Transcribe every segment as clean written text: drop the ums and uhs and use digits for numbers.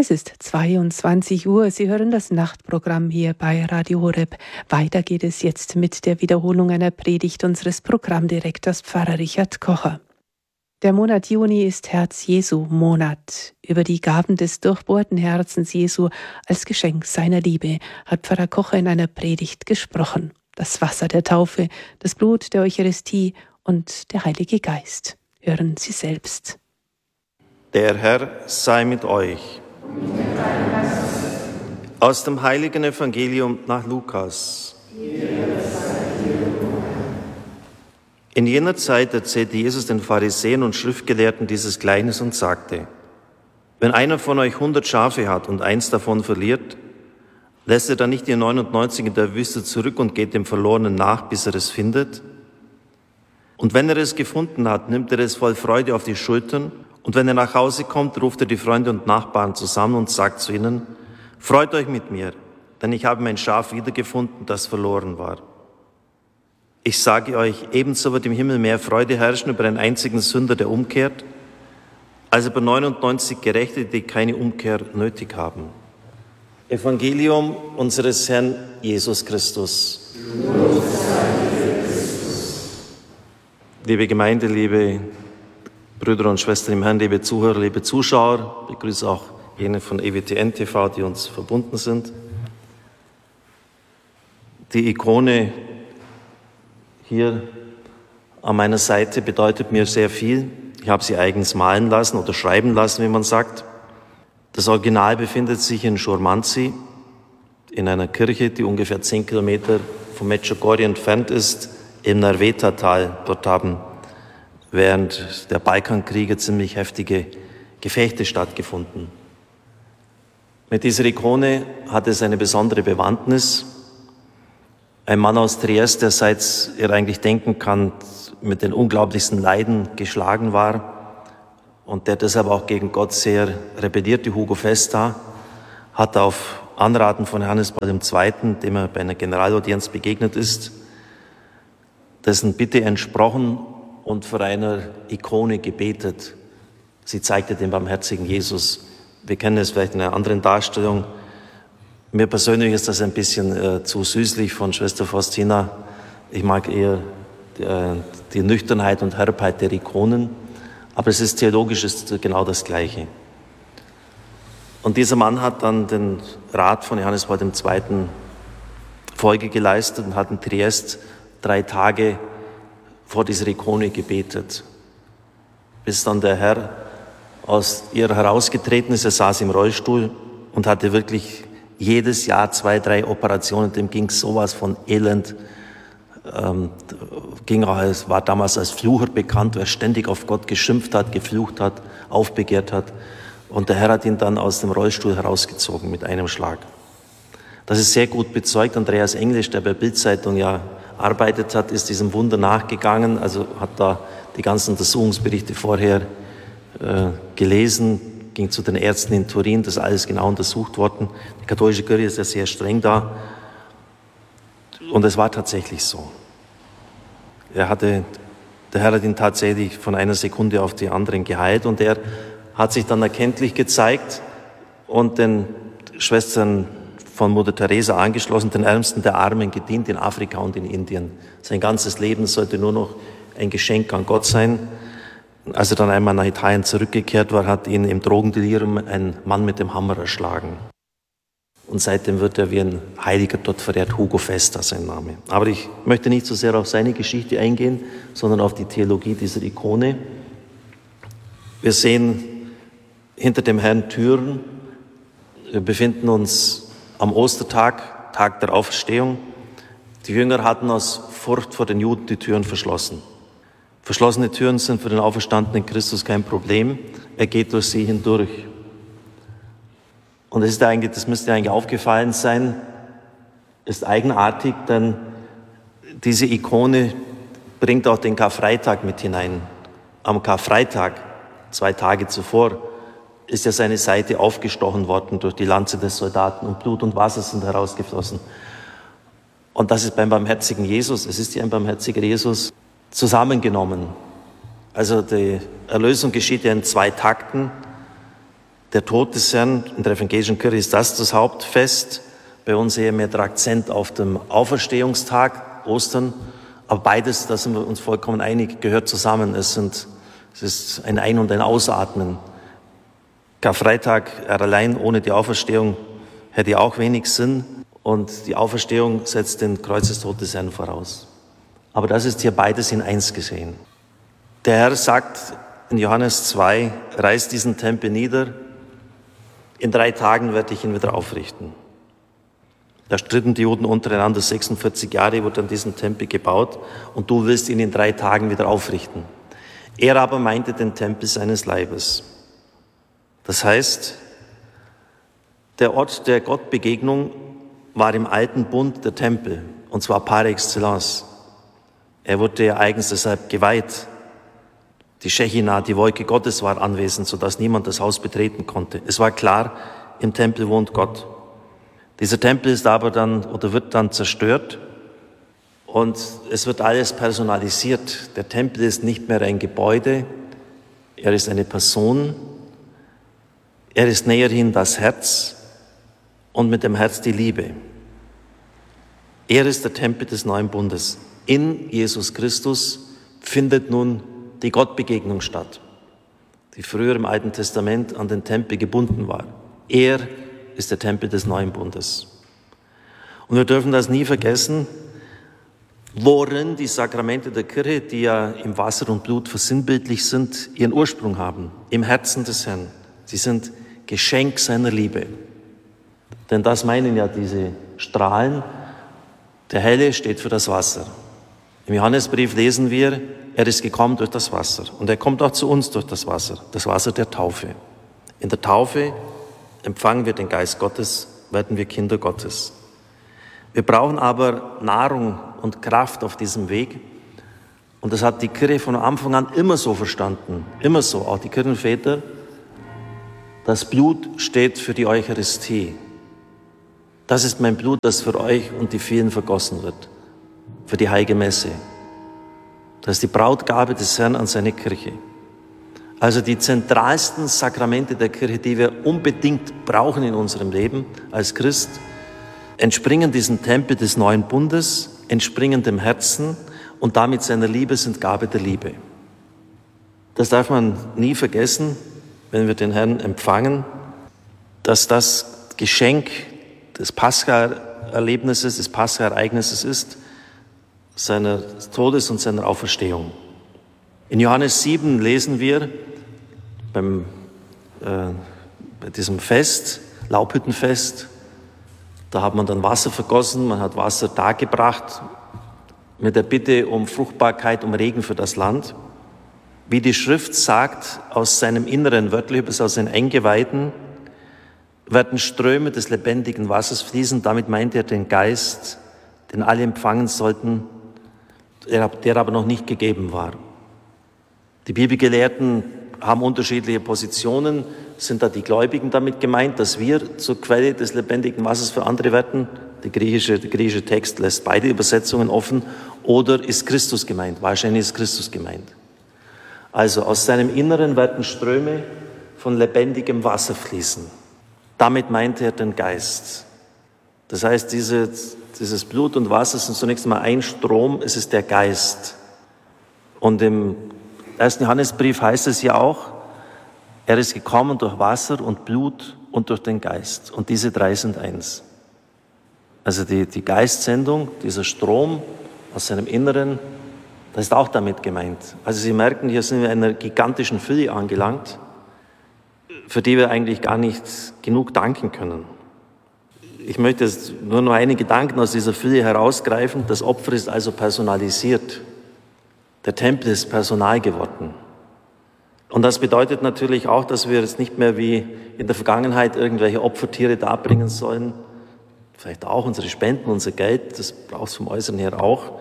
Es ist 22 Uhr. Sie hören das Nachtprogramm hier bei Radio Horeb. Weiter geht es jetzt mit der Wiederholung einer Predigt unseres Programmdirektors Pfarrer Richard Kocher. Der Monat Juni ist Herz-Jesu-Monat. Über die Gaben des durchbohrten Herzens Jesu als Geschenk seiner Liebe hat Pfarrer Kocher in einer Predigt gesprochen. Das Wasser der Taufe, das Blut der Eucharistie und der Heilige Geist. Hören Sie selbst. Der Herr sei mit euch. Aus dem heiligen Evangelium nach Lukas. In jener Zeit erzählte Jesus den Pharisäern und Schriftgelehrten dieses Gleichnis und sagte: Wenn einer von euch 100 Schafe hat und eins davon verliert, lässt er dann nicht die 99 in der Wüste zurück und geht dem Verlorenen nach, bis er es findet? Und wenn er es gefunden hat, nimmt er es voll Freude auf die Schultern. Und wenn er nach Hause kommt, ruft er die Freunde und Nachbarn zusammen und sagt zu ihnen: Freut euch mit mir, denn ich habe mein Schaf wiedergefunden, das verloren war. Ich sage euch, ebenso wird im Himmel mehr Freude herrschen über einen einzigen Sünder, der umkehrt, als über 99 Gerechte, die keine Umkehr nötig haben. Evangelium unseres Herrn Jesus Christus. Liebe Gemeinde, liebe Brüder und Schwestern im Herrn, liebe Zuhörer, liebe Zuschauer, ich begrüße auch jene von EWTN TV, die uns verbunden sind. Die Ikone hier an meiner Seite bedeutet mir sehr viel. Ich habe sie eigens malen lassen oder schreiben lassen, wie man sagt. Das Original befindet sich in Schurmanzi, in einer Kirche, die ungefähr 10 Kilometer von Medjugorje entfernt ist, im Nerveta-Tal. Dort haben während der Balkankriege ziemlich heftige Gefechte stattgefunden. Mit dieser Ikone hat es eine besondere Bewandtnis. Ein Mann aus Triest, der seit er eigentlich denken kann, mit den unglaublichsten Leiden geschlagen war und der deshalb auch gegen Gott sehr rebellierte, Hugo Festa, hat auf Anraten von Johannes Paul II., dem er bei einer Generalaudienz begegnet ist, dessen Bitte entsprochen und vor einer Ikone gebetet. Sie zeigte den barmherzigen Jesus. Wir kennen es vielleicht in einer anderen Darstellung. Mir persönlich ist das ein bisschen zu süßlich von Schwester Faustina. Ich mag eher die Nüchternheit und Herbheit der Ikonen. Aber es ist theologisch ist genau das Gleiche. Und dieser Mann hat dann den Rat von Johannes Paul II. Folge geleistet und hat in Triest 3 Tage vor dieser Ikone gebetet, bis dann der Herr aus ihr herausgetreten ist. Er saß im Rollstuhl und hatte wirklich jedes Jahr 2, 3 Operationen. Dem ging sowas von Elend. War damals als Flucher bekannt, wer ständig auf Gott geschimpft hat, geflucht hat, aufbegehrt hat. Und der Herr hat ihn dann aus dem Rollstuhl herausgezogen mit einem Schlag. Das ist sehr gut bezeugt. Andreas Englisch, der bei Bild-Zeitung ja arbeitet hat, ist diesem Wunder nachgegangen, also hat da die ganzen Untersuchungsberichte vorher gelesen, ging zu den Ärzten in Turin, das ist alles genau untersucht worden. Die katholische Kirche ist ja sehr streng da und es war tatsächlich so. Der Herr hat ihn tatsächlich von einer Sekunde auf die andere geheilt und er hat sich dann erkenntlich gezeigt und den Schwestern von Mutter Teresa angeschlossen, den Ärmsten der Armen gedient in Afrika und in Indien. Sein ganzes Leben sollte nur noch ein Geschenk an Gott sein. Als er dann einmal nach Italien zurückgekehrt war, hat ihn im Drogendelirium ein Mann mit dem Hammer erschlagen. Und seitdem wird er wie ein Heiliger dort verehrt, Hugo Festa sein Name. Aber ich möchte nicht so sehr auf seine Geschichte eingehen, sondern auf die Theologie dieser Ikone. Wir sehen hinter dem Herrn Türen. Wir befinden uns am Ostertag, Tag der Auferstehung. Die Jünger hatten aus Furcht vor den Juden die Türen verschlossen. Verschlossene Türen sind für den auferstandenen Christus kein Problem. Er geht durch sie hindurch. Und das müsste eigentlich aufgefallen sein, ist eigenartig, denn diese Ikone bringt auch den Karfreitag mit hinein. Am Karfreitag, 2 Tage zuvor, ist ja seine Seite aufgestochen worden durch die Lanze des Soldaten und Blut und Wasser sind herausgeflossen. Und das ist beim barmherzigen Jesus, es ist ja ein barmherziger Jesus, zusammengenommen. Also die Erlösung geschieht ja in 2 Takten. Der Tod des Herrn in der evangelischen Kirche ist das Hauptfest. Bei uns eher mehr der Akzent auf dem Auferstehungstag, Ostern. Aber beides, da sind wir uns vollkommen einig, gehört zusammen. Es ist ein Ein- und ein Ausatmen. Karfreitag allein ohne die Auferstehung hätte auch wenig Sinn. Und die Auferstehung setzt den Kreuzestod des Herrn voraus. Aber das ist hier beides in eins gesehen. Der Herr sagt in Johannes 2, reiß diesen Tempel nieder, in 3 Tagen werde ich ihn wieder aufrichten. Da stritten die Juden untereinander, 46 Jahre wurde an diesem Tempel gebaut und du willst ihn in 3 Tagen wieder aufrichten. Er aber meinte den Tempel seines Leibes. Das heißt, der Ort der Gottbegegnung war im alten Bund der Tempel, und zwar par excellence. Er wurde ja eigens deshalb geweiht. Die Shechina, die Wolke Gottes, war anwesend, sodass niemand das Haus betreten konnte. Es war klar, im Tempel wohnt Gott. Dieser Tempel ist aber dann oder wird dann zerstört und es wird alles personalisiert. Der Tempel ist nicht mehr ein Gebäude, er ist eine Person, er ist näherhin das Herz und mit dem Herz die Liebe. Er ist der Tempel des neuen Bundes. In Jesus Christus findet nun die Gottbegegnung statt, die früher im Alten Testament an den Tempel gebunden war. Er ist der Tempel des neuen Bundes. Und wir dürfen das nie vergessen, worin die Sakramente der Kirche, die ja im Wasser und Blut versinnbildlich sind, ihren Ursprung haben. Im Herzen des Herrn. Sie sind Geschenk seiner Liebe. Denn das meinen ja diese Strahlen. Der Helle steht für das Wasser. Im Johannesbrief lesen wir, er ist gekommen durch das Wasser. Und er kommt auch zu uns durch das Wasser der Taufe. In der Taufe empfangen wir den Geist Gottes, werden wir Kinder Gottes. Wir brauchen aber Nahrung und Kraft auf diesem Weg. Und das hat die Kirche von Anfang an immer so verstanden, immer so, auch die Kirchenväter. Das Blut steht für die Eucharistie. Das ist mein Blut, das für euch und die vielen vergossen wird, für die Heilige Messe. Das ist die Brautgabe des Herrn an seine Kirche. Also die zentralsten Sakramente der Kirche, die wir unbedingt brauchen in unserem Leben als Christ, entspringen diesem Tempel des neuen Bundes, entspringen dem Herzen und damit seiner Liebe, sind Gabe der Liebe. Das darf man nie vergessen, wenn wir den Herrn empfangen, dass das Geschenk des Pascha-Erlebnisses, des Pascha-Ereignisses ist, seines Todes und seiner Auferstehung. In Johannes 7 lesen wir bei diesem Fest, Laubhüttenfest, da hat man dann Wasser vergossen, man hat Wasser dargebracht mit der Bitte um Fruchtbarkeit, um Regen für das Land. Wie die Schrift sagt, aus seinem Inneren, wörtlich aus seinen Eingeweiden, werden Ströme des lebendigen Wassers fließen. Damit meint er den Geist, den alle empfangen sollten, der aber noch nicht gegeben war. Die Bibelgelehrten haben unterschiedliche Positionen. Sind da die Gläubigen damit gemeint, dass wir zur Quelle des lebendigen Wassers für andere werden? Der griechische Text lässt beide Übersetzungen offen. Oder ist Christus gemeint? Wahrscheinlich ist Christus gemeint. Also aus seinem Inneren werden Ströme von lebendigem Wasser fließen. Damit meint er den Geist. Das heißt, dieses Blut und Wasser sind zunächst einmal ein Strom, es ist der Geist. Und im 1. Johannesbrief heißt es ja auch, er ist gekommen durch Wasser und Blut und durch den Geist. Und diese 3 sind eins. Also die Geistsendung, dieser Strom aus seinem Inneren, das ist auch damit gemeint. Also Sie merken, hier sind wir in einer gigantischen Fülle angelangt, für die wir eigentlich gar nicht genug danken können. Ich möchte jetzt nur noch einige Gedanken aus dieser Fülle herausgreifen. Das Opfer ist also personalisiert. Der Tempel ist personal geworden. Und das bedeutet natürlich auch, dass wir jetzt nicht mehr wie in der Vergangenheit irgendwelche Opfertiere darbringen sollen. Vielleicht auch unsere Spenden, unser Geld, das braucht es vom Äußeren her auch.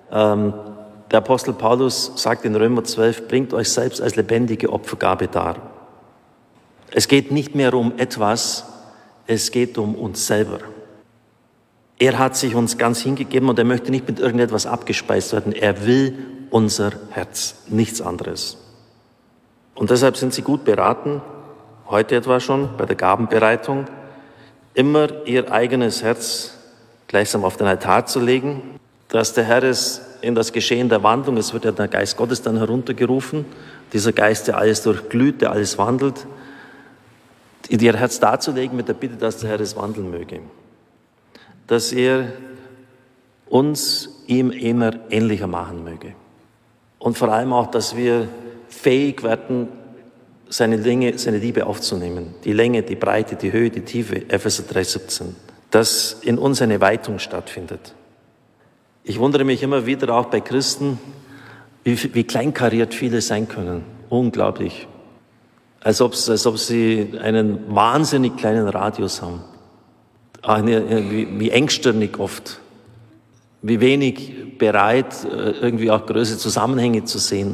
Der Apostel Paulus sagt in Römer 12, bringt euch selbst als lebendige Opfergabe dar. Es geht nicht mehr um etwas, es geht um uns selber. Er hat sich uns ganz hingegeben und er möchte nicht mit irgendetwas abgespeist werden. Er will unser Herz, nichts anderes. Und deshalb sind Sie gut beraten, heute etwa schon bei der Gabenbereitung, immer ihr eigenes Herz gleichsam auf den Altar zu legen, dass der Herr es in das Geschehen der Wandlung, es wird ja der Geist Gottes dann heruntergerufen, dieser Geist, der alles durchglüht, der alles wandelt, ihr Herz darzulegen mit der Bitte, dass der Herr es wandeln möge. Dass er uns ihm immer ähnlicher machen möge. Und vor allem auch, dass wir fähig werden, seine Liebe aufzunehmen. Die Länge, die Breite, die Höhe, die Tiefe, Epheser 3,17. Dass in uns eine Weitung stattfindet. Ich wundere mich immer wieder auch bei Christen, wie kleinkariert viele sein können. Unglaublich. Als ob sie einen wahnsinnig kleinen Radius haben. Wie engstirnig oft. Wie wenig bereit, irgendwie auch größere Zusammenhänge zu sehen.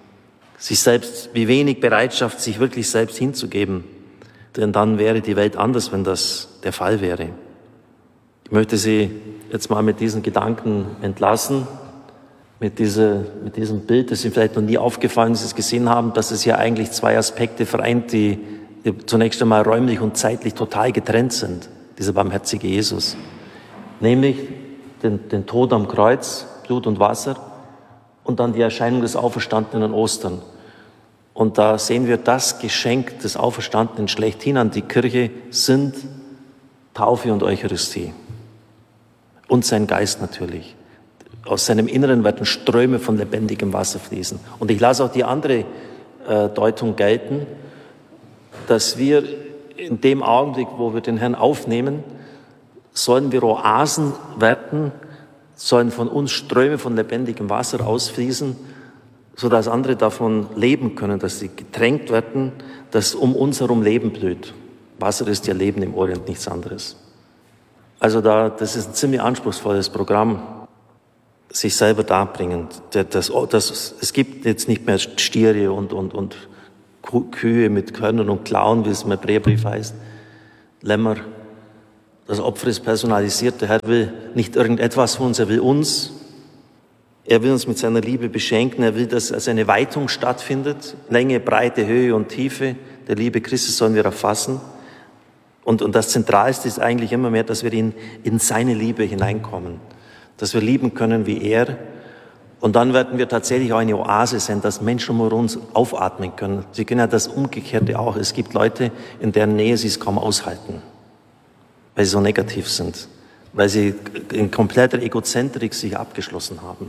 Wie wenig Bereitschaft, sich wirklich selbst hinzugeben. Denn dann wäre die Welt anders, wenn das der Fall wäre. Ich möchte Sie jetzt mal mit diesen Gedanken entlassen, mit diesem Bild, das Ihnen vielleicht noch nie aufgefallen ist, Sie es gesehen haben, dass es ja eigentlich zwei Aspekte vereint, die zunächst einmal räumlich und zeitlich total getrennt sind, dieser barmherzige Jesus. Nämlich den Tod am Kreuz, Blut und Wasser, und dann die Erscheinung des Auferstandenen an Ostern. Und da sehen wir, das Geschenk des Auferstandenen schlechthin an die Kirche sind Taufe und Eucharistie. Und sein Geist natürlich. Aus seinem Inneren werden Ströme von lebendigem Wasser fließen. Und ich lasse auch die andere Deutung gelten, dass wir in dem Augenblick, wo wir den Herrn aufnehmen, sollen wir Oasen werden, sollen von uns Ströme von lebendigem Wasser ausfließen, sodass andere davon leben können, dass sie getränkt werden, dass um uns herum Leben blüht. Wasser ist ja Leben im Orient, nichts anderes. Also das ist ein ziemlich anspruchsvolles Programm, sich selber darbringen. Es gibt jetzt nicht mehr Stiere und Kühe mit Körnern und Klauen, wie es im Hebräerbrief heißt, Lämmer. Das Opfer ist personalisiert. Der Herr will nicht irgendetwas von uns, er will uns. Er will uns mit seiner Liebe beschenken. Er will, dass also eine Weitung stattfindet. Länge, Breite, Höhe und Tiefe der Liebe Christi sollen wir erfassen. Und das Zentralste ist eigentlich immer mehr, dass wir in seine Liebe hineinkommen. Dass wir lieben können wie er. Und dann werden wir tatsächlich auch eine Oase sein, dass Menschen um uns aufatmen können. Sie kennen ja das Umgekehrte auch. Es gibt Leute, in deren Nähe sie es kaum aushalten, weil sie so negativ sind, weil sie in kompletter Egozentrik sich abgeschlossen haben.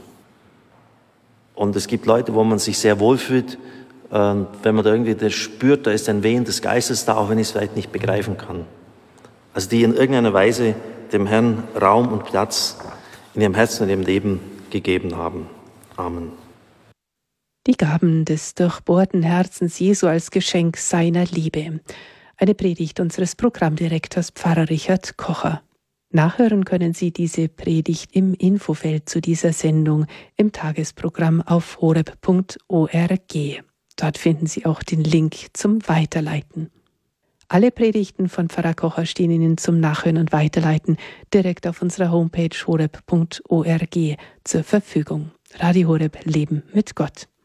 Und es gibt Leute, wo man sich sehr wohlfühlt, wenn man da irgendwie das spürt, da ist ein Wehen des Geistes da, auch wenn ich es vielleicht nicht begreifen kann. Also die in irgendeiner Weise dem Herrn Raum und Platz in ihrem Herzen und ihrem Leben gegeben haben. Amen. Die Gaben des durchbohrten Herzens Jesu als Geschenk seiner Liebe. Eine Predigt unseres Programmdirektors Pfarrer Richard Kocher. Nachhören können Sie diese Predigt im Infofeld zu dieser Sendung im Tagesprogramm auf horeb.org. Dort finden Sie auch den Link zum Weiterleiten. Alle Predigten von Pfarrer Kocher stehen Ihnen zum Nachhören und Weiterleiten direkt auf unserer Homepage horeb.org zur Verfügung. Radio Horeb, Leben mit Gott.